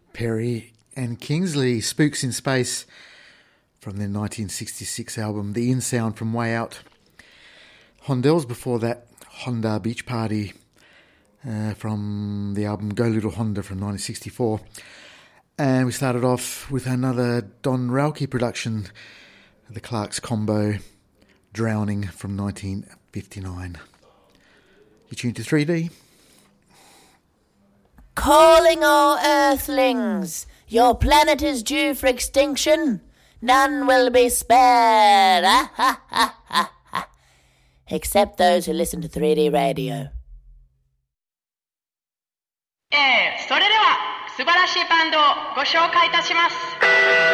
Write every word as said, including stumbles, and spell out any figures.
Perry and Kingsley, Spooks in Space, from their nineteen sixty-six album The In Sound from Way Out. Hondells before that, Honda Beach Party, uh, from the album Go Little Honda from nineteen sixty-four. And we started off with another Don Rauke production, the Clarks Combo, Drowning from nineteen fifty-nine. You tuned to three D? Calling all earthlings, your planet is due for extinction. None will be spared. Ah, ha, ha, ha, ha. Except those who listen to three D radio. えー、それでは素晴らしいバンドをご紹介いたします。